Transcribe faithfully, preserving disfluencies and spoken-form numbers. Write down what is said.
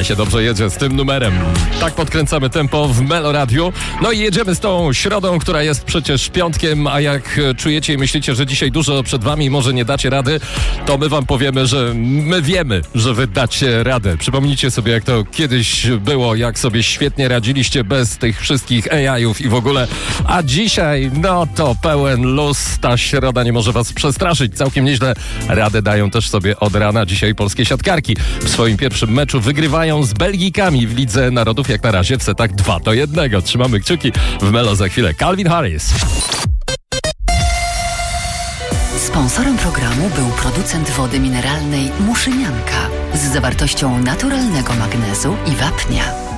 Ale się dobrze jedzie z tym numerem. Tak podkręcamy tempo w Melo Radiu. No i jedziemy z tą środą, która jest przecież piątkiem, a jak czujecie i myślicie, że dzisiaj dużo przed wami i może nie dacie rady, to my wam powiemy, że my wiemy, że wy dacie radę. Przypomnijcie sobie, jak to kiedyś było, jak sobie świetnie radziliście bez tych wszystkich A I-ów i w ogóle. A dzisiaj, no to pełen luz. Ta środa nie może was przestraszyć. Całkiem nieźle radę dają też sobie od rana dzisiaj polskie siatkarki. W swoim pierwszym meczu wygrywają z Belgikami w Lidze Narodów, jak na razie w setach dwa do jednego. Trzymamy kciuki. W Melo za chwilę Calvin Harris. Sponsorem programu był producent wody mineralnej Muszynianka z zawartością naturalnego magnezu i wapnia.